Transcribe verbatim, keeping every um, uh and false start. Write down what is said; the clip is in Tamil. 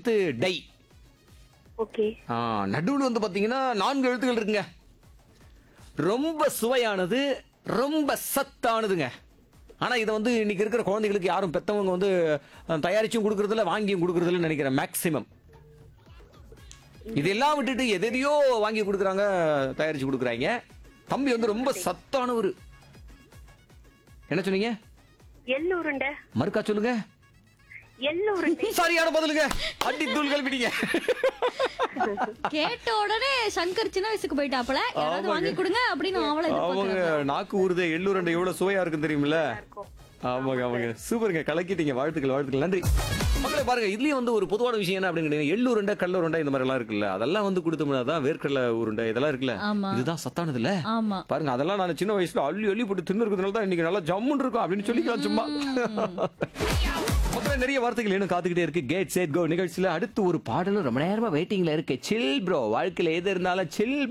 எழுத்து டை. ஓகே. நடுவில் வந்து பாத்தீங்கன்னா நான்கு எழுத்துக்கள் இருக்குங்க. ரொம்ப சுவையானது, ரொம்ப சத்தானதுங்க. ஆனா இதை வந்து இன்னைக்கு இருக்கிற குழந்தைகளுக்கு யாரும் பெத்தவங்க வந்து அஹ், தயாரிச்சும் கொடுக்கறதில்ல, வாங்கியும் கொடுக்கறதில்ல நினைக்கிறேன் மேக்சிமம். இதெல்லாம் விட்டுட்டு எதையோ வாங்கி கொடுக்குறாங்க, தயாரிச்சு கொடுக்குறாங்க. தம்பி வந்து ரொம்ப சத்தானவர். என்ன சொன்னீங்க? எள்ளு உருண்டை. மறுக்கா சொல்லுங்க. எள்ளு உருண்டை. சரியான பதிலுங்க. அடி தூள் கல்விட்டீங்க. கேட்ட உடனே சங்கர் சின்ன வயசுக்கு போயிட்டாப்ல, யாராவது வாங்கி கொடுங்க அப்படின்னு அவளை அவங்க நாக்கு ஊறுதே, எள்ளுருண்டை எவ்வளவு சுவையா இருக்குன்னு தெரியுமில்ல? ஆமாங்க ஆமாங்க, சூப்பருங்க, கலக்கிட்டீங்க. வாழ்த்துக்கள் வாழ்த்துக்கள், நன்றி. மக்களே பாருங்க, இதுலயும் வந்து ஒரு பொதுவான விஷயம் என்ன அப்படின்னு கேட்டீங்கன்னா, எள்ளு உருண்டை, கடல உருண்டை இந்த மாதிரி எல்லாம் இருக்குல்ல, அதெல்லாம் வந்து கொடுத்தோம்னா தான் வேர்க்கடலை உருண்டை இதெல்லாம் இருக்குல்ல, ஆமா. இதுதான் சத்தானது இல்ல. ஆமா. பாருங்க, அதெல்லாம் நான் சின்ன வயசுல அள்ளி அள்ளி போட்டு தின்னு இருக்கிறதுனால தான் இன்னைக்கு நல்லா ஜம்முன்னு இருக்கும் அப்படின்னு சொல்லிக்கலாம் சும்மா. மக்களே, நிறைய வார்த்தைகள் இன்னும் காத்துக்கிட்டே இருக்கு. கேட் செட் கோ நிகழ்ச்சியில அடுத்து ஒரு பாடலும் ரொம்ப நேரமா வெயிட்டிங்ல இருக்கு. சில் ப்ரோ, வாழ்க்கையில எது இருந்தாலும் சில்